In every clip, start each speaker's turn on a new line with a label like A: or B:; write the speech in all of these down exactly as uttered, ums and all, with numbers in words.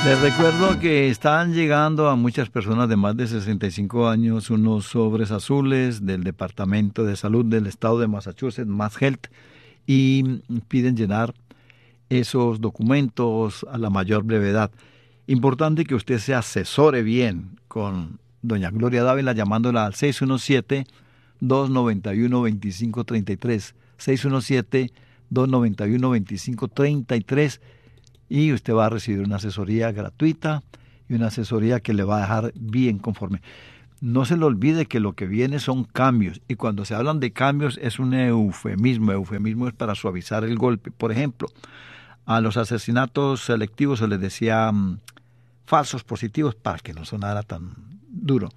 A: Les recuerdo que están llegando a muchas personas de más de sesenta y cinco años unos sobres azules del Departamento de Salud del Estado de Massachusetts, Mass Health, y piden llenar esos documentos a la mayor brevedad. Importante que usted se asesore bien con doña Gloria Dávila llamándola al seis uno siete, dos nueve uno, dos cinco tres tres, seis uno siete, dos nueve uno, dos cinco tres tres, y usted va a recibir una asesoría gratuita y una asesoría que le va a dejar bien conforme. No se le olvide que lo que viene son cambios, y cuando se hablan de cambios es un eufemismo. Eufemismo es para suavizar el golpe. Por ejemplo, a los asesinatos selectivos se les decía um, falsos positivos para que no sonara tan duro.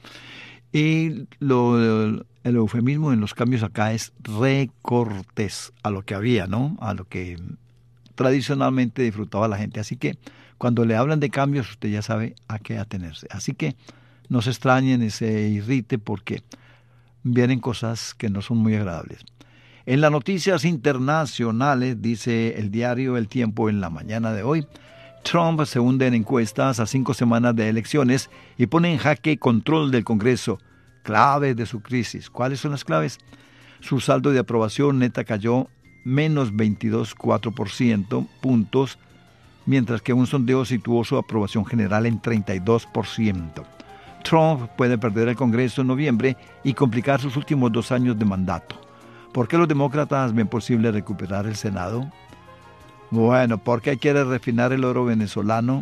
A: Y lo, el eufemismo en los cambios acá es recortes a lo que había, ¿no? A lo que tradicionalmente disfrutaba la gente. Así que cuando le hablan de cambios, usted ya sabe a qué atenerse. Así que no se extrañen y se irrite porque vienen cosas que no son muy agradables. En las noticias internacionales, dice el diario El Tiempo en la mañana de hoy, Trump se hunde en encuestas a cinco semanas de elecciones y pone en jaque control del Congreso. Claves de su crisis. ¿Cuáles son las claves? Su saldo de aprobación neta cayó menos veintidós coma cuatro por ciento puntos, mientras que un sondeo situó su aprobación general en treinta y dos por ciento. Trump puede perder el Congreso en noviembre y complicar sus últimos dos años de mandato. ¿Por qué los demócratas ven posible recuperar el Senado? Bueno, porque quiere refinar el oro venezolano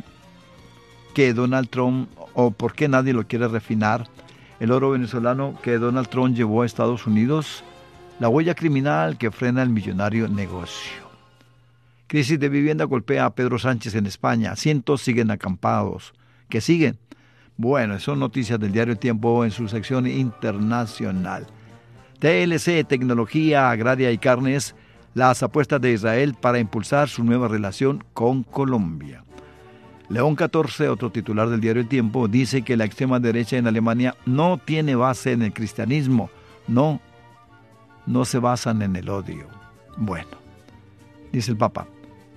A: que Donald Trump, o por qué nadie lo quiere refinar, el oro venezolano que Donald Trump llevó a Estados Unidos, la huella criminal que frena el millonario negocio. Crisis de vivienda golpea a Pedro Sánchez en España, cientos siguen acampados. ¿Qué siguen? Bueno, son noticias del diario El Tiempo en su sección internacional. T L C, Tecnología Agraria y Carnes, las apuestas de Israel para impulsar su nueva relación con Colombia. León catorce, otro titular del diario El Tiempo, dice que la extrema derecha en Alemania no tiene base en el cristianismo, no, no se basan en el odio. Bueno, dice el Papa.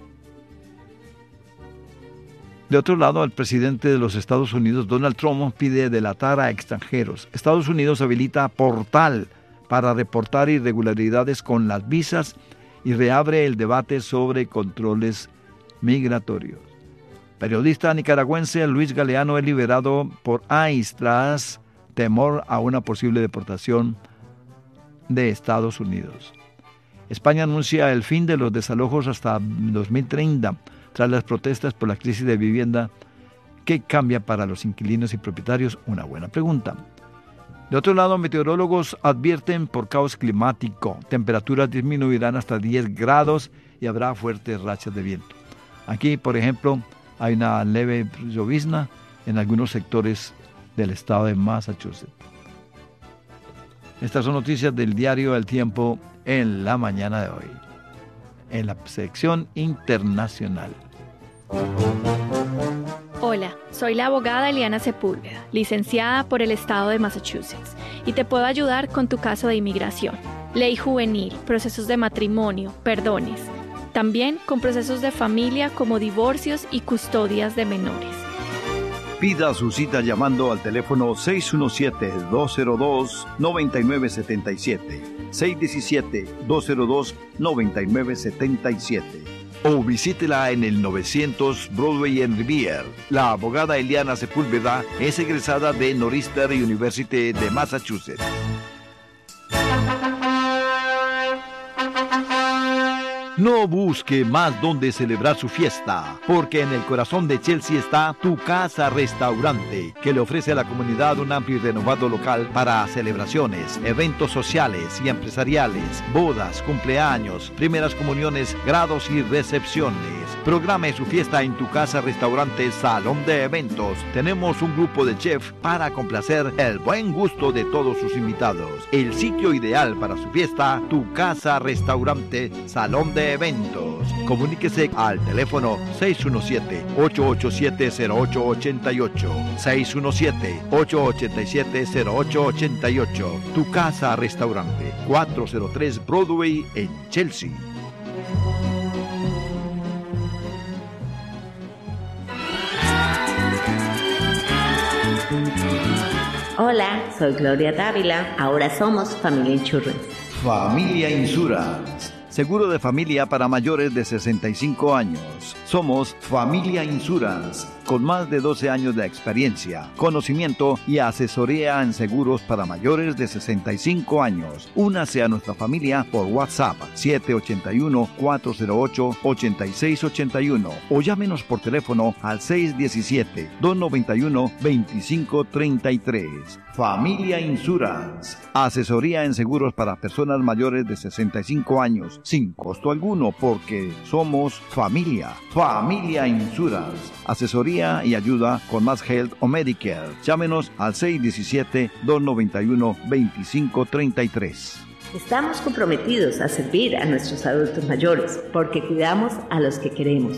A: De otro lado, el presidente de los Estados Unidos, Donald Trump, pide delatar a extranjeros. Estados Unidos habilita portal para reportar irregularidades con las visas y reabre el debate sobre controles migratorios. Periodista nicaragüense Luis Galeano es liberado por I C E tras temor a una posible deportación de Estados Unidos. España anuncia el fin de los desalojos hasta dos mil treinta tras las protestas por la crisis de vivienda. ¿Qué cambia para los inquilinos y propietarios? Una buena pregunta. De otro lado, meteorólogos advierten por caos climático. Temperaturas disminuirán hasta diez grados y habrá fuertes rachas de viento. Aquí, por ejemplo, hay una leve llovizna en algunos sectores del estado de Massachusetts. Estas son noticias del diario El Tiempo en la mañana de hoy, en la sección internacional.
B: Hola, soy la abogada Eliana Sepúlveda, licenciada por el estado de Massachusetts, y te puedo ayudar con tu caso de inmigración, ley juvenil, procesos de matrimonio, perdones, también con procesos de familia como divorcios y custodias de menores.
C: Pida su cita llamando al teléfono seis uno siete, dos cero dos, nueve nueve siete siete, seis uno siete, dos cero dos, nueve nueve siete siete. O visítela en el novecientos Broadway en Revere. La abogada Eliana Sepúlveda es egresada de Northeastern University de Massachusetts. No busque más donde celebrar su fiesta, porque en el corazón de Chelsea está Tu Casa Restaurante, que le ofrece a la comunidad un amplio y renovado local para celebraciones, eventos sociales y empresariales, bodas, cumpleaños, primeras comuniones, grados y recepciones. Programe su fiesta en Tu Casa Restaurante Salón de Eventos. Tenemos un grupo de chefs para complacer el buen gusto de todos sus invitados. El sitio ideal para su fiesta, Tu Casa Restaurante Salón de Eventos. Comuníquese al teléfono seis uno siete, ocho ocho siete, cero ocho ocho ocho, seis uno siete, ocho ocho siete, cero ocho ocho ocho. Tu Casa Restaurante, cuatrocientos tres Broadway en Chelsea.
D: Hola, soy Gloria Dávila. Ahora somos Familia Insurance.
C: Familia Insurance.
A: Seguro de familia para mayores de sesenta y cinco años. Somos Familia Insurance, con más de doce años de experiencia, conocimiento y asesoría en seguros para mayores de sesenta y cinco años. Únase a nuestra familia por WhatsApp siete ocho uno, cuatro cero ocho, ocho seis ocho uno o llámenos por teléfono al seis uno siete, dos nueve uno, dos cinco tres tres. Familia Insurance. Asesoría en seguros para personas mayores de sesenta y cinco años, sin costo alguno, porque somos familia. Familia Insurance. Asesoría y ayuda con Más Health o Medicare. Llámenos al seis uno siete, dos nueve uno, dos cinco tres tres.
D: Estamos comprometidos a servir a nuestros adultos mayores, porque cuidamos a los que queremos.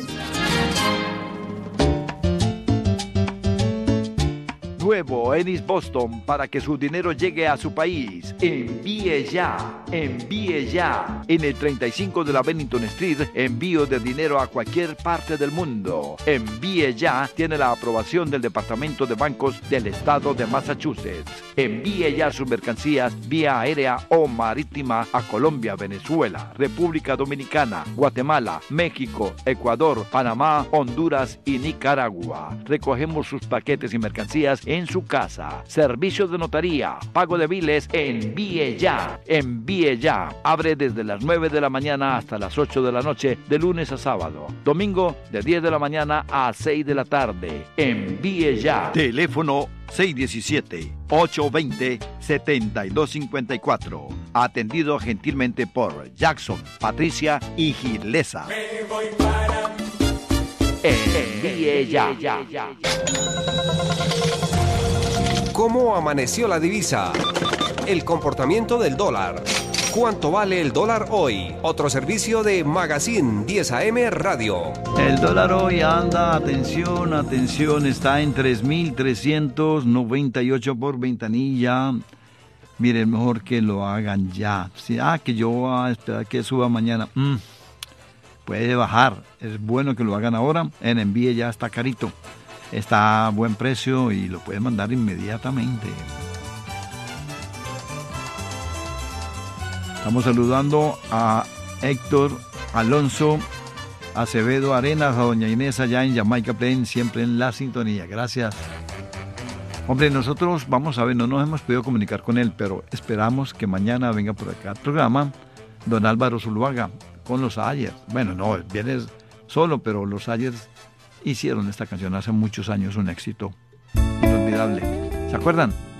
C: Nuevo Ennis Boston, para que su dinero llegue a su país. Envíe ya, envíe ya. En el treinta y cinco de la Bennington Street, envío de dinero a cualquier parte del mundo. Envíe ya tiene la aprobación del Departamento de Bancos del Estado de Massachusetts. Envíe ya sus mercancías vía aérea o marítima a Colombia, Venezuela, República Dominicana, Guatemala, México, Ecuador, Panamá, Honduras y Nicaragua. Recogemos sus paquetes y mercancías en su casa. Servicio de notaría, pago de biles, envíe ya, envíe ya. Abre desde las nueve de la mañana hasta las ocho de la noche, de lunes a sábado. Domingo, de diez de la mañana a seis de la tarde. Envíe ya.
A: Teléfono seis uno siete, ocho dos cero, siete dos cinco cuatro. Atendido gentilmente por Jackson, Patricia y Gilesa.
C: Envíe ya.
E: ¿Cómo amaneció la divisa? El comportamiento del dólar. ¿Cuánto vale el dólar hoy? Otro servicio de Magazine diez A M Radio.
A: El dólar hoy anda, atención, atención, está en tres mil trescientos noventa y ocho por ventanilla. Miren, mejor que lo hagan ya. Si, ah, que yo voy a esperar que suba mañana. Mm, puede bajar. Es bueno que lo hagan ahora. En envíe ya está carito. Está a buen precio y lo pueden mandar inmediatamente. Estamos saludando a Héctor Alonso Acevedo Arenas, a doña Inés allá en Jamaica Plain, siempre en la sintonía. Gracias. Hombre, nosotros vamos a ver, no nos hemos podido comunicar con él, pero esperamos que mañana venga por acá al programa don Álvaro Zuluaga con los Ayers. Bueno, no, viene solo, pero los Ayers hicieron esta canción hace muchos años, un éxito inolvidable. ¿Se acuerdan?